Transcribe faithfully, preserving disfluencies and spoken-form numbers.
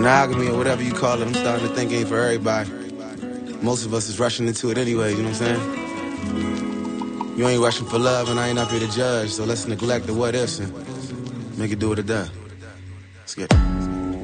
Monogamy or whatever you call it, I'm starting to think ain't for everybody. Most of us is rushing into it anyway, you know what I'm saying? You ain't rushing for love and I ain't up here to judge, so let's neglect the what ifs and make it do what it does. Let's get it.